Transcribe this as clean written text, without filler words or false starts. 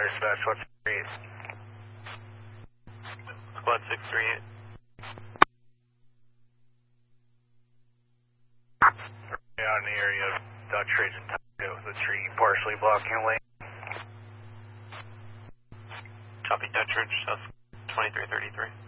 dispatch, what's the read? Squad 638. Out in the area of Dutch Ridge and Taco, the tree partially blocking a lane. Copy Dutch Ridge, South 2333.